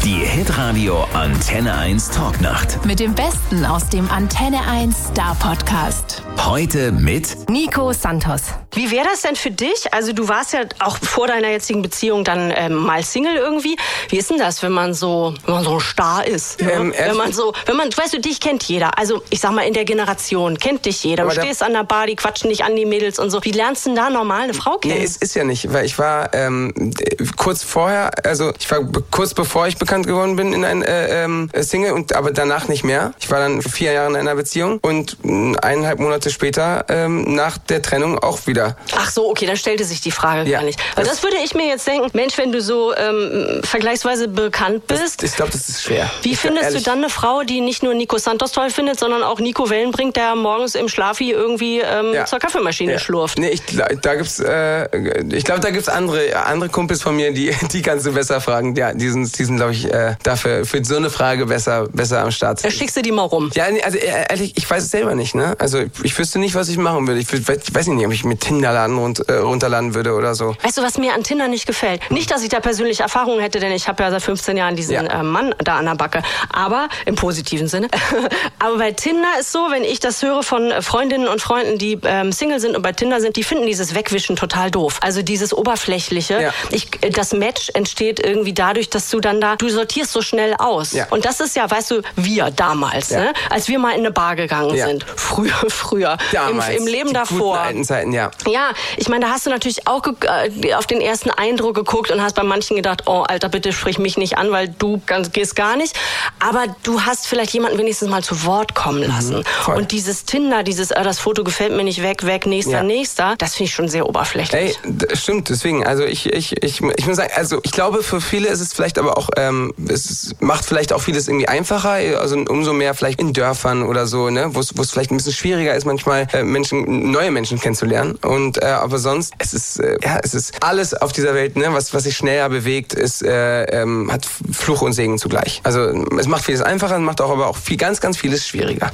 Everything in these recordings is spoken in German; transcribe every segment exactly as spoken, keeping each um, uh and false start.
Die Hitradio Antenne eins Talknacht. Mit dem Besten aus dem Antenne eins Star Podcast. Heute mit Nico Santos. Wie wäre das denn für dich? Also du warst ja auch vor deiner jetzigen Beziehung dann ähm, mal Single irgendwie. Wie ist denn das, wenn man so, wenn man so ein Star ist? Ne? Ähm, wenn man so, wenn man, weißt du, dich kennt jeder. Also ich sag mal, in der Generation kennt dich jeder. Du Aber stehst an der Bar, die quatschen dich an, die Mädels und so. Wie lernst du denn da normal eine Frau kennen? Nee, es ist ja nicht, weil ich war ähm, kurz vorher, also ich war be- kurz bevor ich bekannt geworden bin in ein äh, ähm, Single, und aber danach nicht mehr. Ich war dann vier Jahre in einer Beziehung und äh, eineinhalb Monate später ähm, nach der Trennung auch wieder. Ach so, okay, dann stellte sich die Frage Ja, gar nicht. Weil das, das würde ich mir jetzt denken, Mensch, wenn du so ähm, vergleichsweise bekannt bist, Ich glaube, das ist schwer. wie ich, findest ehrlich, du dann eine Frau, die nicht nur Nico Santos toll findet, sondern auch Nico Wellenbrink, der morgens im Schlafi irgendwie ähm, Ja. zur Kaffeemaschine Ja. schlurft? Nee, ich, gl- da gibt's, äh, ich glaube, da gibt's andere, andere Kumpels von mir, die, die kannst du besser fragen. Ja, die sind, die sind, glaube ich, äh, dafür für so eine Frage besser, besser am Start. Da schickst du die mal rum. Ja, nee, also äh, ehrlich, ich weiß es selber nicht, ne? Also ich wüsste nicht, was ich machen würde. Ich, wü- ich weiß nicht, ob ich mit Tinder laden und äh, runterladen würde oder so. Weißt du, was mir an Tinder nicht gefällt? Nicht, dass ich da persönliche Erfahrungen hätte, denn ich habe ja seit fünfzehn Jahren diesen Ja. äh, Mann da an der Backe. Aber, im positiven Sinne. Aber bei Tinder ist so, wenn ich das höre von Freundinnen und Freunden, die ähm, Single sind und bei Tinder sind, die finden dieses Wegwischen total doof. Also dieses Oberflächliche. Ja. Ich, das Match entsteht irgendwie dadurch, dass du dann da, du sortierst so schnell aus. Ja. Und das ist ja, weißt du, wir damals, Ja. ne? Als wir mal in eine Bar gegangen Ja. sind. Früher, früher. Damals, Im, im Leben die davor. guten alten Zeiten, ja. Ja, ich meine, da hast du natürlich auch ge- äh, auf den ersten Eindruck geguckt und hast bei manchen gedacht, oh, Alter, bitte sprich mich nicht an, weil du ganz, gehst gar nicht. Aber du hast vielleicht jemanden wenigstens mal zu Wort kommen lassen. voll. Und dieses Tinder, dieses, äh, das Foto gefällt mir nicht, weg, weg, nächster, Ja. nächster, das finde ich schon sehr oberflächlich. Ey, d- stimmt, deswegen, also ich, ich, ich, ich muss sagen, also ich glaube, für viele ist es vielleicht aber auch, ähm, es ist, macht vielleicht auch vieles irgendwie einfacher, also umso mehr vielleicht in Dörfern oder so, ne, wo es wo es vielleicht ein bisschen schwieriger ist, manchmal äh, Menschen, neue Menschen kennenzulernen. Und äh, aber sonst, es ist, äh, ja, es ist alles auf dieser Welt, ne, was was sich schneller bewegt, ist, äh, ähm, hat Fluch und Segen zugleich. Also es macht vieles einfacher, macht auch aber auch viel, ganz, ganz vieles schwieriger.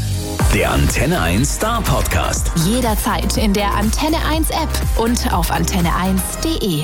der Antenne eins Star Podcast. Jederzeit in der Antenne eins App und auf antenne eins punkt de.